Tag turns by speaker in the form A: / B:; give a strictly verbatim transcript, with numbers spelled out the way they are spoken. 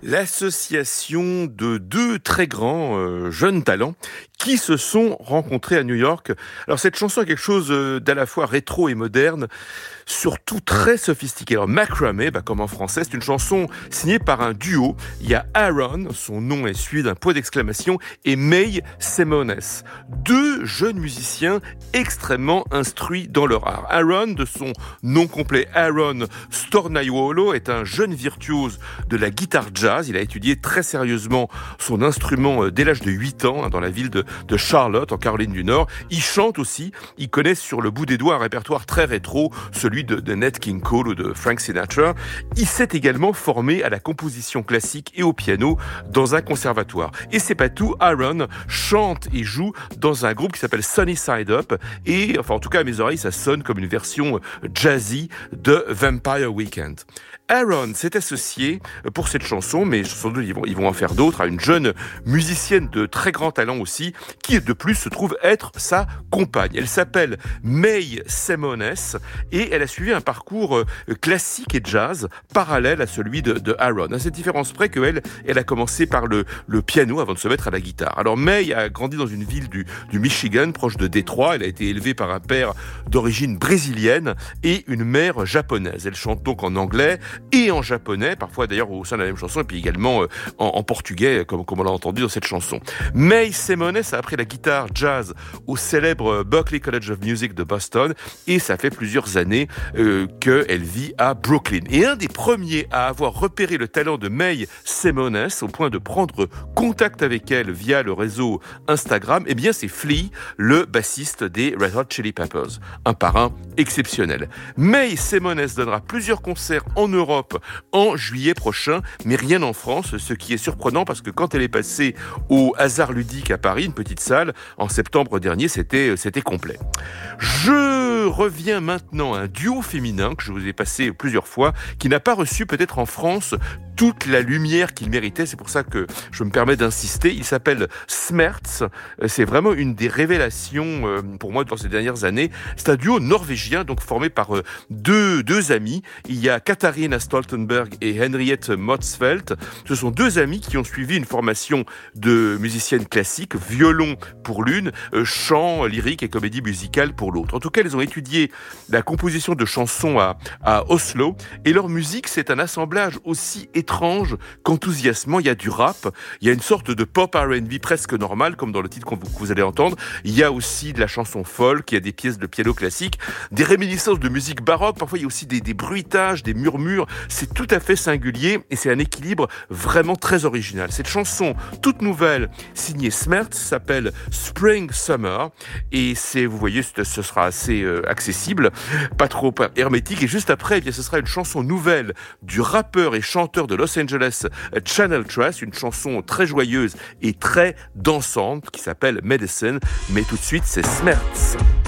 A: L'association de deux très grands euh, jeunes talents qui se sont rencontrés à New York. Alors cette chanson a quelque chose euh, d'à la fois rétro et moderne, surtout très sophistiqué. Alors Macramé, bah, comme en français, c'est une chanson signée par un duo. Il y a Aaron, son nom est suivi d'un point d'exclamation, et May Semones, deux jeunes musiciens extrêmement instruits dans leur art. Aaron, de son nom complet Aaron Stornaiuolo, est un jeune virtuose de la guitare jazz. Il a étudié très sérieusement son instrument dès l'âge de huit ans hein, dans la ville de, de Charlotte, en Caroline du Nord. Il chante aussi. Il connaît sur le bout des doigts un répertoire très rétro, celui de, de Nat King Cole ou de Frank Sinatra. Il s'est également formé à la composition classique et au piano dans un conservatoire. Et c'est pas tout, Aaron chante et joue dans un groupe qui s'appelle Sunny Side Up. Et, enfin, en tout cas, à mes oreilles, ça sonne comme une version jazzy de Vampire Weekend. Aaron s'est associé pour cette chanson, mais sans doute ils vont, ils vont en faire d'autres, à une jeune musicienne de très grand talent aussi, qui de plus se trouve être sa compagne. Elle s'appelle May Semones et elle a suivi un parcours classique et jazz parallèle à celui de, de Aaron. À cette différence près qu'elle, elle a commencé par le, le piano avant de se mettre à la guitare. Alors May a grandi dans une ville du, du Michigan, proche de Détroit. Elle a été élevée par un père d'origine brésilienne et une mère japonaise. Elle chante donc en anglais et en japonais, parfois d'ailleurs au sein de la même chanson, et puis également euh, en, en portugais, comme, comme on l'a entendu dans cette chanson. May Semones a appris la guitare jazz au célèbre Berklee College of Music de Boston, et ça fait plusieurs années euh, qu'elle vit à Brooklyn. Et un des premiers à avoir repéré le talent de May Semones, au point de prendre contact avec elle via le réseau Instagram, eh bien c'est Flea, le bassiste des Red Hot Chili Peppers. Un parrain exceptionnel. May Semones donnera plusieurs concerts en Europe en juillet prochain, mais rien en France, ce qui est surprenant parce que quand elle est passée au Hasard Ludique à Paris, une petite salle, en septembre dernier, c'était, c'était complet. Je reviens maintenant à un duo féminin que je vous ai passé plusieurs fois, qui n'a pas reçu peut-être en France toute la lumière qu'il méritait. C'est pour ça que je me permets d'insister. Il s'appelle Smerts. C'est vraiment une des révélations pour moi dans ces dernières années. C'est un duo norvégien, donc formé par deux, deux amis. Il y a Katharina Stoltenberg et Henriette Motzfeldt. Ce sont deux amis qui ont suivi une formation de musicienne classique, violon pour l'une, chant, lyrique et comédie musicale pour l'autre. En tout cas, ils ont étudié la composition de chansons à, à Oslo, et leur musique, c'est un assemblage aussi étrange qu'enthousiasmant. Il y a du rap, il y a une sorte de pop R and B presque normal, comme dans le titre que vous, que vous allez entendre. Il y a aussi de la chanson folk, il y a des pièces de piano classique, des réminiscences de musique baroque, parfois il y a aussi des, des bruitages, des murmures. C'est tout à fait singulier et c'est un équilibre vraiment très original. Cette chanson toute nouvelle, signée Smerts, s'appelle Spring Summer, et c'est, vous voyez, ce sera assez euh, accessible, pas trop hermétique. Et juste après, eh bien, ce sera une chanson nouvelle du rappeur et chanteur de Los Angeles, Channel Trust, une chanson très joyeuse et très dansante qui s'appelle Medicine. Mais tout de suite, c'est Smerts.